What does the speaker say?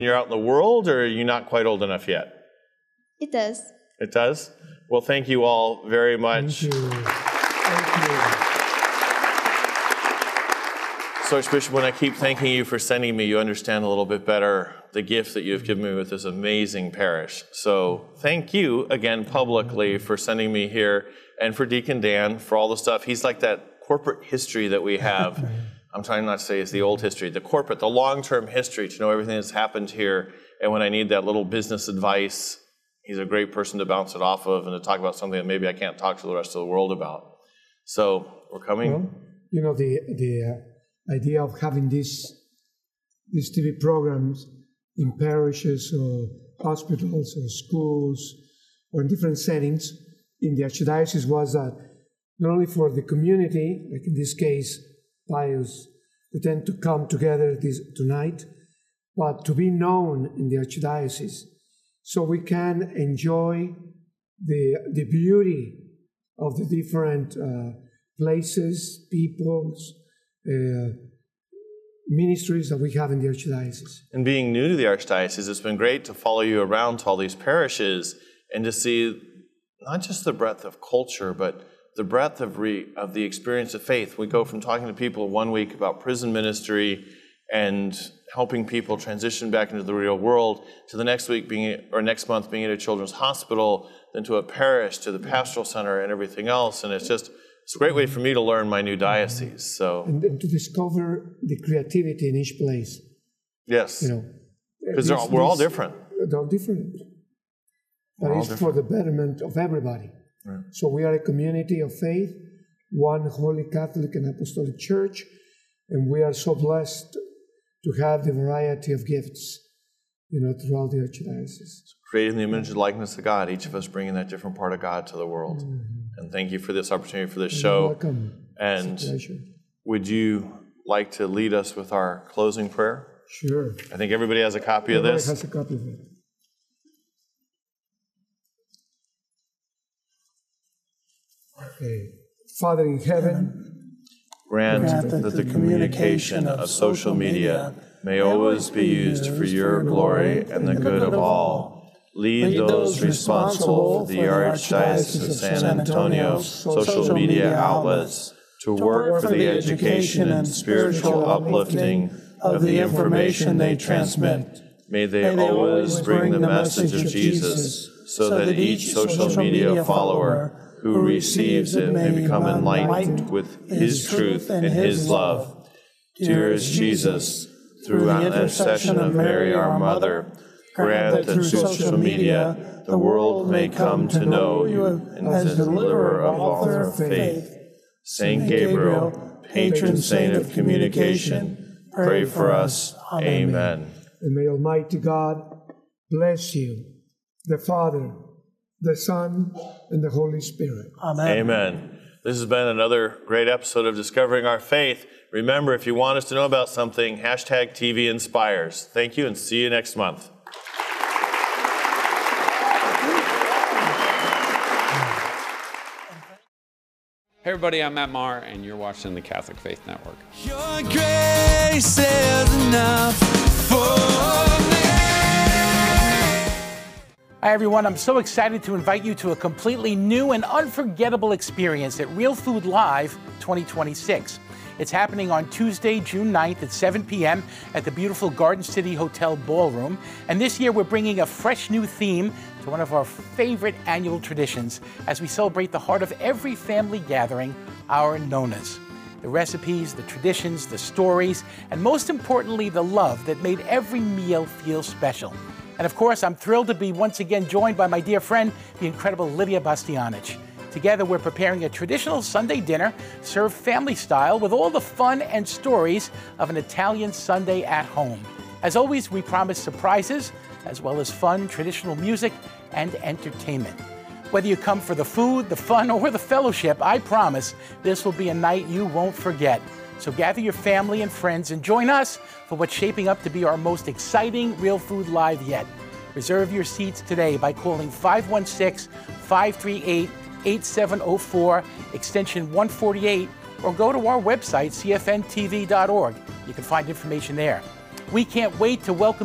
You're out in the world, or are you not quite old enough yet? It does. It does? Well, thank you all very much. Thank you. Thank you. So, Archbishop, when I keep thanking you for sending me, you understand a little bit better the gift that you've given me with this amazing parish. So thank you again publicly for sending me here, and for Deacon Dan for all the stuff. He's like that corporate history that we have. I'm trying not to say it's the old history, the corporate, the long-term history, to know everything that's happened here. And when I need that little business advice, he's a great person to bounce it off of and to talk about something that maybe I can't talk to the rest of the world about. So we're coming. Well, you know, the idea of having these TV programs in parishes or hospitals or schools or in different settings in the Archdiocese was that not only for the community, like in this case, Pius, who tend to come together tonight, but to be known in the Archdiocese so we can enjoy the beauty of the different places, peoples, ministries that we have in the Archdiocese. And being new to the Archdiocese, it's been great to follow you around to all these parishes and to see not just the breadth of culture, but the breadth of the experience of faith. We go from talking to people 1 week about prison ministry and helping people transition back into the real world, to the next week next month being at a children's hospital, then to a parish, to the pastoral center and everything else. And it's a great way for me to learn my new diocese. So and to discover the creativity in each place. Yes. You know, because we're all different. They're all different. But it's for the betterment of everybody. Right. So we are a community of faith, one holy Catholic and Apostolic Church, and we are so blessed to have the variety of gifts, throughout the Archdiocese. Creating the image and likeness of God, each of us bringing that different part of God to the world. Mm-hmm. And thank you for this opportunity for this show. You're welcome. And it's a pleasure. Would you like to lead us with our closing prayer? Sure. I think everybody has a copy of this. Everybody has a copy of it. Okay. Father in heaven, grant that the communication of social media may always be used for your glory and the good of all. Lead those responsible for the Archdiocese of San Antonio's social media outlets to work for the education and spiritual uplifting of the information they transmit. May they always bring the message of Jesus, so that each social media follower who receives it may become enlightened with his truth and his love. Dearest Jesus, through the intercession of Mary, our Mother, grant that through social media the world may come to know you as the deliverer of all their faith. Saint Gabriel, patron saint of communication, pray for us. Amen. And may Almighty God bless you, the Father, the Son, and the Holy Spirit. Amen. Amen. This has been another great episode of Discovering Our Faith. Remember, if you want us to know about something, #TV Inspires. Thank you, and see you next month. Hey everybody, I'm Matt Maher, and you're watching the Catholic Faith Network. Your grace is enough for me. Hi everyone, I'm so excited to invite you to a completely new and unforgettable experience at Real Food Live 2026. It's happening on Tuesday, June 9th at 7 p.m. at the beautiful Garden City Hotel Ballroom. And this year we're bringing a fresh new theme to one of our favorite annual traditions as we celebrate the heart of every family gathering, our Nonas. The recipes, the traditions, the stories, and most importantly, the love that made every meal feel special. And of course, I'm thrilled to be once again joined by my dear friend, the incredible Lydia Bastianich. Together, we're preparing a traditional Sunday dinner served family style with all the fun and stories of an Italian Sunday at home. As always, we promise surprises, as well as fun, traditional music, and entertainment. Whether you come for the food, the fun, or the fellowship, I promise this will be a night you won't forget. So gather your family and friends and join us for what's shaping up to be our most exciting Real Food Live yet. Reserve your seats today by calling 516-538-8704, extension 148, or go to our website, cfntv.org. You can find information there. We can't wait to welcome